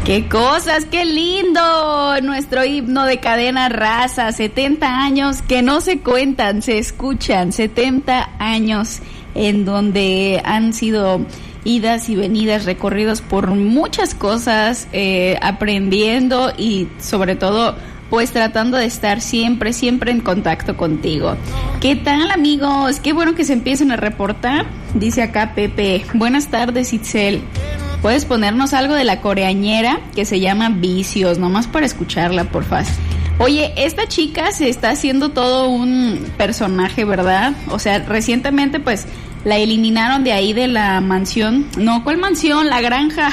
¡Qué cosas! ¡Qué lindo! Nuestro himno de Cadena Raza. 70 años que no se cuentan, se escuchan. 70 años en donde han sido idas y venidas, recorridos por muchas cosas, aprendiendo y sobre todo pues tratando de estar siempre en contacto contigo. ¿Qué tal, amigos? Qué bueno que se empiecen a reportar. Dice acá Pepe, buenas tardes, Itzel. ¿Puedes ponernos algo de la coreañera que se llama Vicios? Nomás para escucharla, porfa. Oye, esta chica se está haciendo todo un personaje, ¿verdad? O sea, recientemente pues la eliminaron de ahí de la mansión. No, ¿cuál mansión? La granja.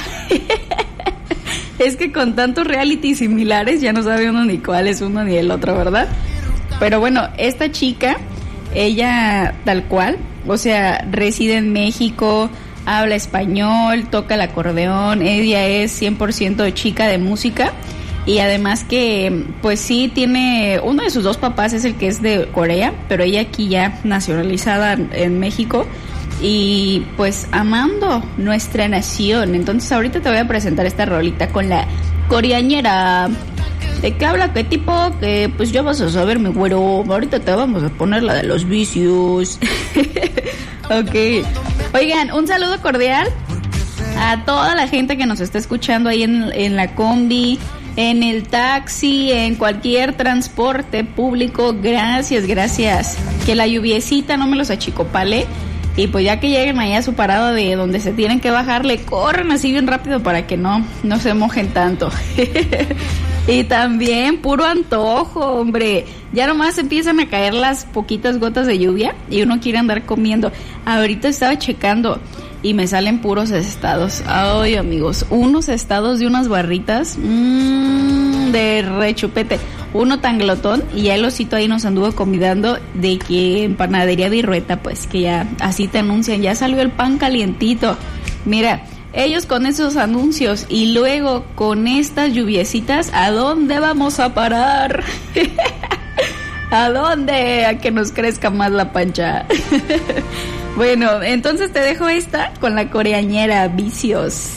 Es que con tantos reality similares ya no sabe uno ni cuál es uno ni el otro, ¿verdad? Pero bueno, esta chica, ella tal cual, o sea, reside en México, habla español, toca el acordeón, ella es 100% chica de música y además que pues sí tiene, uno de sus dos papás es el que es de Corea, pero ella aquí ya nacionalizada en México y pues amando nuestra nación. Entonces ahorita te voy a presentar esta rolita con la coreañera. ¿De qué habla? ¿Qué tipo? Que pues ya vas a saber, mi güero. Ahorita te vamos a poner la de los vicios. Ok. Oigan, un saludo cordial a toda la gente que nos está escuchando ahí en la combi, en el taxi, en cualquier transporte público. Gracias. Que la lluviecita no me los achicopale. Y pues ya que lleguen ahí a su parada de donde se tienen que bajar, le corren así bien rápido para que no se mojen tanto. Y también puro antojo, hombre. Ya nomás empiezan a caer las poquitas gotas de lluvia y uno quiere andar comiendo. Ahorita estaba checando y me salen puros estados. Ay, amigos, unos estados de unas barritas de rechupete. Uno tan glotón y ya el osito ahí nos anduvo convidando de que en Panadería Virrueta, pues que ya así te anuncian, ya salió el pan calientito. Mira, ellos con esos anuncios y luego con estas lluviecitas, ¿a dónde vamos a parar? ¿A dónde? A que nos crezca más la pancha. Bueno, entonces te dejo esta con la coreañera, Vicios.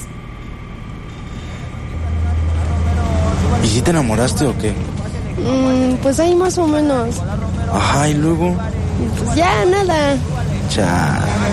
¿Y si te enamoraste o qué? Pues ahí más o menos. Ajá, ¿y luego? Pues ya, nada. Chale.